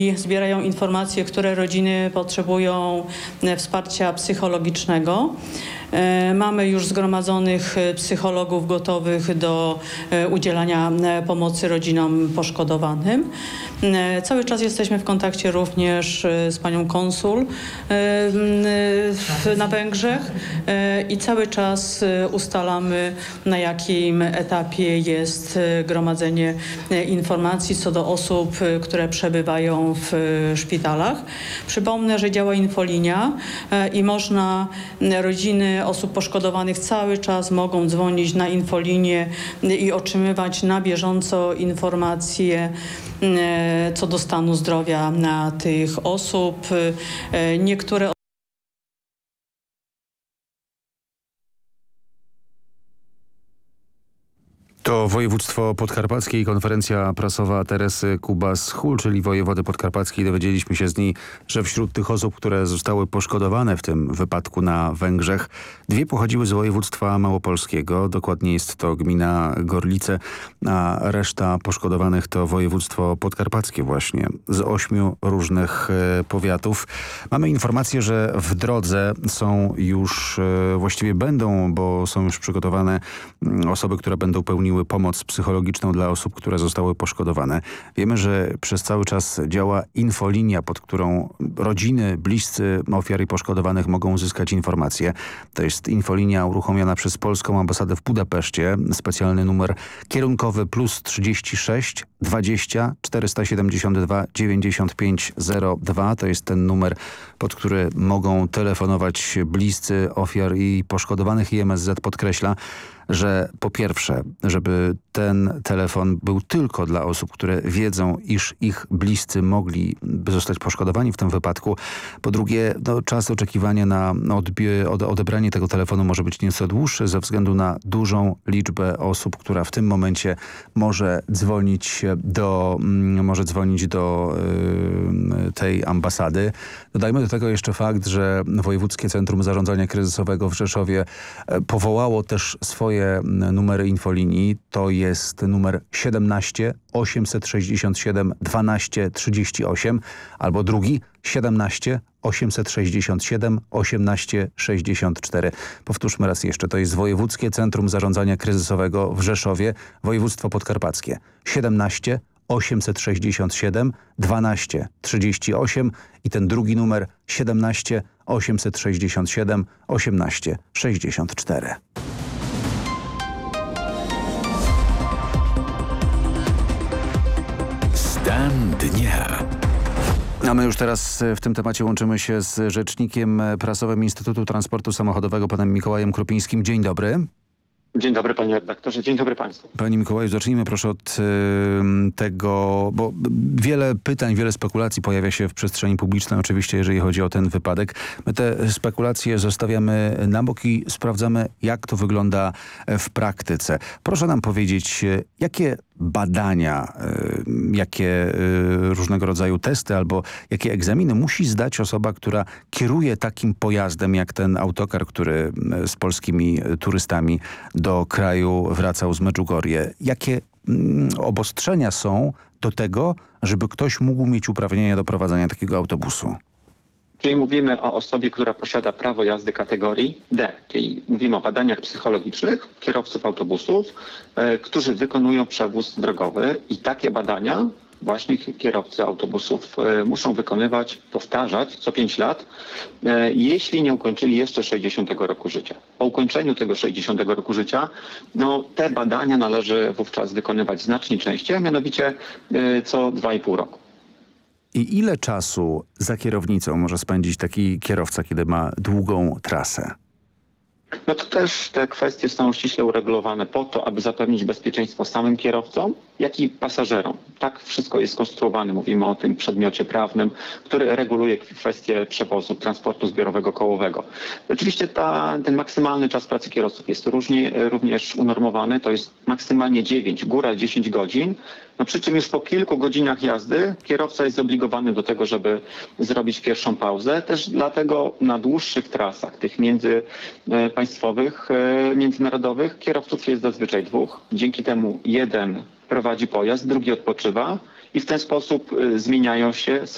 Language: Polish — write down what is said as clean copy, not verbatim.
Zbierają informacje, które rodziny potrzebują wsparcia psychologicznego. Mamy już zgromadzonych psychologów gotowych do udzielania pomocy rodzinom poszkodowanym. Cały czas jesteśmy w kontakcie również z panią konsul na Węgrzech i cały czas ustalamy, na jakim etapie jest gromadzenie informacji co do osób, które przebywają w szpitalach. Przypomnę, że działa infolinia i można rodziny osób poszkodowanych cały czas mogą dzwonić na infolinię i otrzymywać na bieżąco informacje co do stanu zdrowia tych osób. Niektóre To województwo podkarpackie i konferencja prasowa Teresy Kubas-Hul, czyli wojewody podkarpackiej. Dowiedzieliśmy się z niej, że wśród tych osób, które zostały poszkodowane w tym wypadku na Węgrzech, 2 pochodziły z województwa małopolskiego. Dokładnie jest to gmina Gorlice, a reszta poszkodowanych to województwo podkarpackie właśnie z 8 różnych powiatów. Mamy informację, że w drodze są już, właściwie będą, bo są już przygotowane osoby, które będą pełniły pomoc psychologiczną dla osób, które zostały poszkodowane. Wiemy, że przez cały czas działa infolinia, pod którą rodziny, bliscy ofiar i poszkodowanych mogą uzyskać informacje. To jest infolinia uruchomiona przez polską ambasadę w Budapeszcie. Specjalny numer kierunkowy +36 20 472 9502. To jest ten numer, pod który mogą telefonować bliscy ofiar i poszkodowanych. I MSZ podkreśla, że po pierwsze, żeby ten telefon był tylko dla osób, które wiedzą, iż ich bliscy mogliby zostać poszkodowani w tym wypadku. Po drugie, czas oczekiwania na odebranie tego telefonu może być nieco dłuższy ze względu na dużą liczbę osób, która w tym momencie może dzwonić do tej ambasady. Dodajmy do tego jeszcze fakt, że Wojewódzkie Centrum Zarządzania Kryzysowego w Rzeszowie powołało też swoje numery infolinii. To jest numer 17 867 12 38 albo drugi 17 867 18 64. Powtórzmy raz jeszcze. To jest Wojewódzkie Centrum Zarządzania Kryzysowego w Rzeszowie, województwo podkarpackie. 17 867 12 38 i ten drugi numer 17 867 18 64. Stan dnia. A my już teraz w tym temacie łączymy się z rzecznikiem prasowym Instytutu Transportu Samochodowego, panem Mikołajem Krupińskim. Dzień dobry. Dzień dobry panie redaktorze, dzień dobry państwu. Panie Mikołaju, zacznijmy proszę od tego, bo wiele pytań, wiele spekulacji pojawia się w przestrzeni publicznej, oczywiście jeżeli chodzi o ten wypadek. My te spekulacje zostawiamy na bok i sprawdzamy, jak to wygląda w praktyce. Proszę nam powiedzieć, jakie badania, jakie różnego rodzaju testy albo jakie egzaminy musi zdać osoba, która kieruje takim pojazdem jak ten autokar, który z polskimi turystami do kraju wracał z Medjugorje. Jakie obostrzenia są do tego, żeby ktoś mógł mieć uprawnienia do prowadzenia takiego autobusu? Czyli mówimy o osobie, która posiada prawo jazdy kategorii D, czyli mówimy o badaniach psychologicznych kierowców autobusów, którzy wykonują przewóz drogowy i takie badania właśnie kierowcy autobusów muszą wykonywać, powtarzać co 5 lat, jeśli nie ukończyli jeszcze 60 roku życia. Po ukończeniu tego 60 roku życia, te badania należy wówczas wykonywać znacznie częściej, a mianowicie co 2,5 roku. I ile czasu za kierownicą może spędzić taki kierowca, kiedy ma długą trasę? To też te kwestie są ściśle uregulowane po to, aby zapewnić bezpieczeństwo samym kierowcom, jak i pasażerom. Tak wszystko jest skonstruowane. Mówimy o tym przedmiocie prawnym, który reguluje kwestie przewozu, transportu zbiorowego kołowego. Oczywiście ten maksymalny czas pracy kierowców jest również unormowany. To jest maksymalnie 9, góra 10 godzin. Przy czym już po kilku godzinach jazdy kierowca jest zobligowany do tego, żeby zrobić pierwszą pauzę. Też dlatego na dłuższych trasach, tych międzypaństwowych, międzynarodowych, kierowców jest zazwyczaj 2. Dzięki temu jeden prowadzi pojazd, drugi odpoczywa i w ten sposób zmieniają się